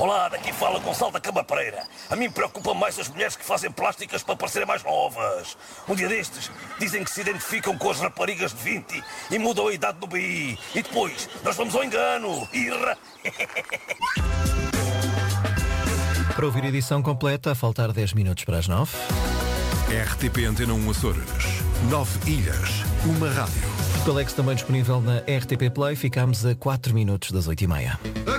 Olá, daqui fala Gonçalo da Cama Pereira. A mim preocupa mais as mulheres que fazem plásticas para parecerem mais novas. Um dia destes, dizem que se identificam com as raparigas de 20 e mudam a idade no BI. E depois, nós vamos ao engano. Irra! Para ouvir a edição completa, a faltar 10 minutos para as 9. RTP Antena 1 Açores. 9 ilhas, uma rádio. O Telex também disponível na RTP Play. Ficámos a 4 minutos das 8h30.